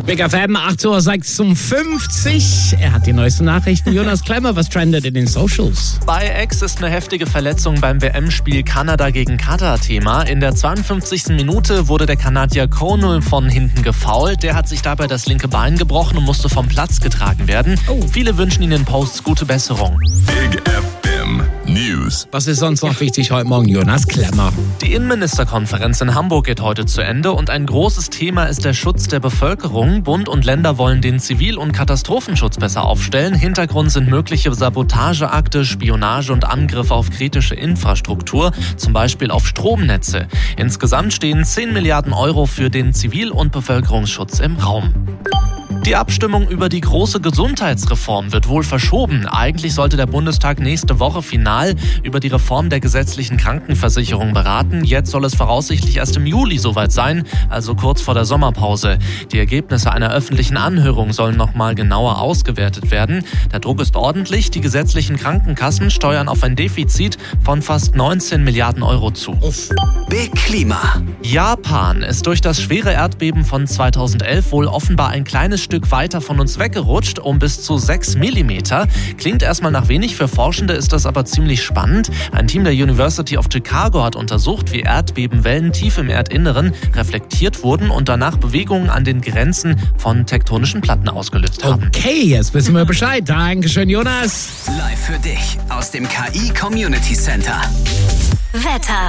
Big FM, 8:56 Uhr. Er hat die neuesten Nachrichten. Jonas Klemmer, was trendet in den Socials? Bei Ex ist eine heftige Verletzung beim WM-Spiel Kanada gegen Katar Thema. In der 52. Minute wurde der Kanadier Connell von hinten gefoult. Der hat sich dabei das linke Bein gebrochen und musste vom Platz getragen werden. Viele wünschen ihm in Posts gute Besserung. Big FM News. Was ist sonst noch wichtig heute Morgen, Jonas Klemmer? Die Innenministerkonferenz in Hamburg geht heute zu Ende und ein großes Thema ist der Schutz der Bevölkerung. Bund und Länder wollen den Zivil- und Katastrophenschutz besser aufstellen. Hintergrund sind mögliche Sabotageakte, Spionage und Angriffe auf kritische Infrastruktur, zum Beispiel auf Stromnetze. Insgesamt stehen 10 Milliarden Euro für den Zivil- und Bevölkerungsschutz im Raum. Die Abstimmung über die große Gesundheitsreform wird wohl verschoben. Eigentlich sollte der Bundestag nächste Woche final über die Reform der gesetzlichen Krankenversicherung beraten. Jetzt soll es voraussichtlich erst im Juli soweit sein, also kurz vor der Sommerpause. Die Ergebnisse einer öffentlichen Anhörung sollen nochmal genauer ausgewertet werden. Der Druck ist ordentlich. Die gesetzlichen Krankenkassen steuern auf ein Defizit von fast 19 Milliarden Euro zu. Big Klima. Japan ist durch das schwere Erdbeben von 2011 wohl offenbar ein kleines Stück weiter von uns weggerutscht, um bis zu 6 Millimeter. Klingt erstmal nach wenig, für Forschende ist das aber ziemlich spannend. Ein Team der University of Chicago hat untersucht, wie Erdbebenwellen tief im Erdinneren reflektiert wurden und danach Bewegungen an den Grenzen von tektonischen Platten ausgelöst haben. Okay, jetzt wissen wir Bescheid. Dankeschön, Jonas. Live für dich aus dem KI Community Center. Wetter.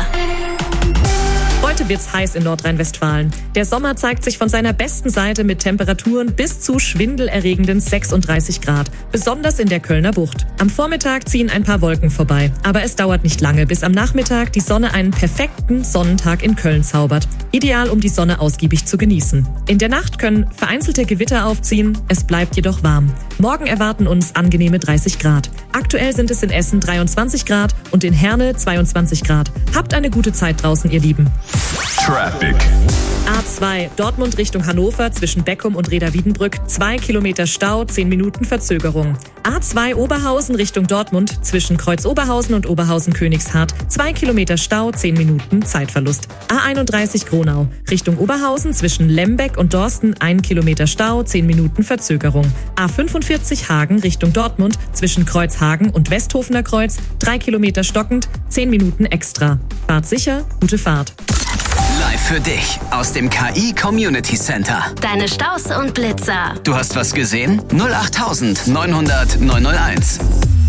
Heute wird's heiß in Nordrhein-Westfalen. Der Sommer zeigt sich von seiner besten Seite mit Temperaturen bis zu schwindelerregenden 36 Grad, besonders in der Kölner Bucht. Am Vormittag ziehen ein paar Wolken vorbei, aber es dauert nicht lange, bis am Nachmittag die Sonne einen perfekten Sonnentag in Köln zaubert. Ideal, um die Sonne ausgiebig zu genießen. In der Nacht können vereinzelte Gewitter aufziehen, es bleibt jedoch warm. Morgen erwarten uns angenehme 30 Grad. Aktuell sind es in Essen 23 Grad und in Herne 22 Grad. Habt eine gute Zeit draußen, ihr Lieben. Traffic. A2 Dortmund Richtung Hannover zwischen Beckum und Reda-Wiedenbrück 2 Kilometer Stau, 10 Minuten Verzögerung. A2 Oberhausen Richtung Dortmund zwischen Kreuz Oberhausen und Oberhausen-Königshardt 2 Kilometer Stau, 10 Minuten Zeitverlust. A31 Gronau Richtung Oberhausen zwischen Lembeck und Dorsten 1 Kilometer Stau, 10 Minuten Verzögerung. A45 Hagen Richtung Dortmund zwischen Kreuzhagen und Westhofener Kreuz 3 Kilometer stockend, 10 Minuten extra. Fahrt sicher, gute Fahrt. Live für dich aus dem KI Community Center. Deine Staus und Blitzer. Du hast was gesehen? 08900 901.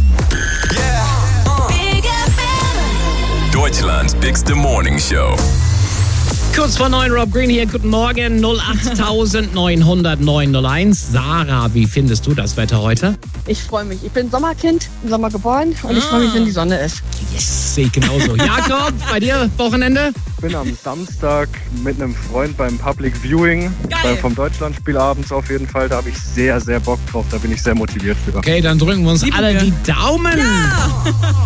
Big FM. Deutschlands bigste Morning Show. Kurz vor 9, Rob Green hier. Guten Morgen, 08900 901. Sarah, wie findest du das Wetter heute? Ich freue mich. Ich bin Sommerkind, im Sommer geboren und ich freue mich, wenn die Sonne ist. Yes, sehe ich genauso. Jakob, bei dir Wochenende? Ich bin am Samstag mit einem Freund beim Public Viewing vom Deutschlandspiel abends auf jeden Fall. Da habe ich sehr, sehr Bock drauf. Da bin ich sehr motiviert für. Okay, dann drücken wir uns alle die Daumen. Ja.